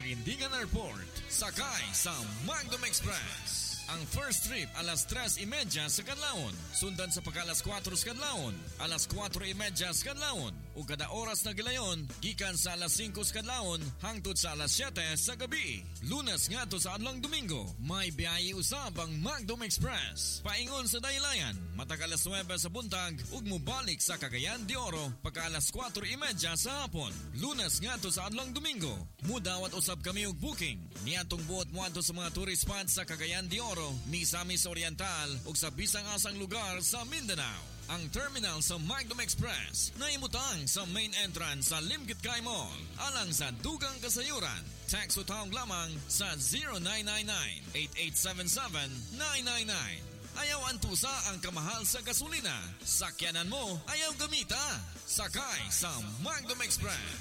Daguindingan Airport. Sakay sa Magdom Express. Ang first trip alas 3:30 sa kadlawon. Sundan sa pagka-alas 4 sa kadlawon, alas 4:30 sa kadlawon. Ug kada oras na gilayon, gikan sa alas 5 sa kadlawon hangtod sa alas 7 sa gabi. Lunes ngadto sa adlong Domingo, may biyahe usab ang Magdom Express. Paingon sa Daylayan, matag alas 9 sa buntag ug mobalik sa Cagayan de Oro pagka alas 4:30 sa hapon. Lunes ngadto sa adlong Domingo, mudawat usab kami og booking niadtong buot moadto sa mga tourist spots sa Cagayan de Oro, Misamis Oriental ug sa bisang-asang lugar sa Mindanao. Ang terminal sa Magdom Express na imutang sa main entrance sa Limkit Kay Mall alang sa dugang kasayuran. Text o tawag lamang sa 0999-8877-999. Ayaw antusa ang kamahal sa gasolina. Sakyanan mo, ayaw gamita. Sakay sa Magdom Express.